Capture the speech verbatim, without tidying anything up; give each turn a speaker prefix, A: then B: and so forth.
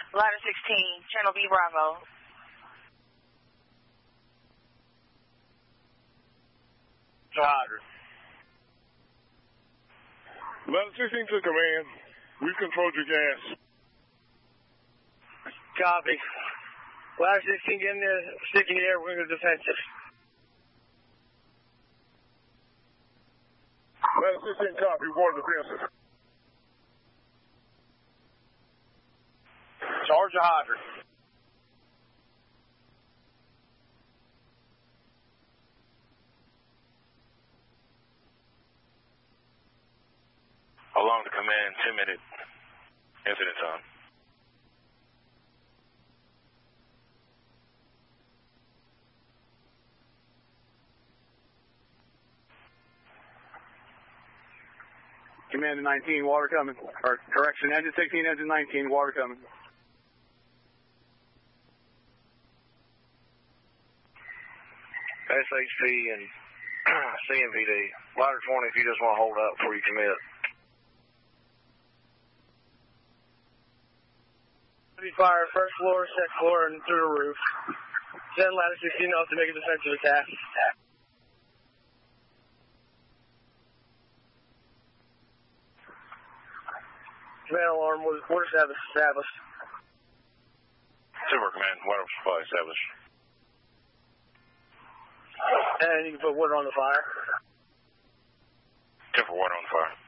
A: Ladder sixteen, Channel B Bravo.
B: Hydrant.
C: Ladder sixteen to command. We've controlled your gas.
B: Copy. Ladder sixteen, get in there, stick in the air, we're going to defensive.
C: Ladder sixteen, copy, water defensive.
B: Charge the hydrant.
D: Along to command, ten minute incident time.
B: Command nineteen, water coming. Or correction, engine sixteen, engine nineteen, water coming.
E: S H P and C M P D. Ladder twenty if you just want to hold up before you commit.
B: Fire first floor, second floor, and through the roof. Send ladder sixteen off to make a defensive attack. Command alarm, water service established.
D: Super command, water supply established.
B: And you can put water on the fire.
D: ten for water on the fire.